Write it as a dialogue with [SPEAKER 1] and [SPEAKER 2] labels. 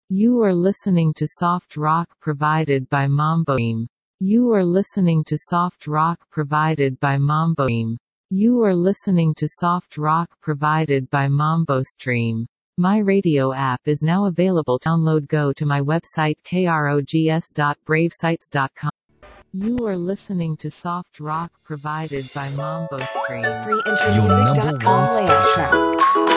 [SPEAKER 1] You are listening to soft rock provided by Mambo Stream. You are listening to soft rock provided by Mambo Stream. You are listening to soft rock provided by Mambo Stream. My radio app is now available. Download. Go to my website krogs.bravesites.com. You are listening to soft rock provided by Mambo Stream.
[SPEAKER 2] Freeintermusic.com layout track.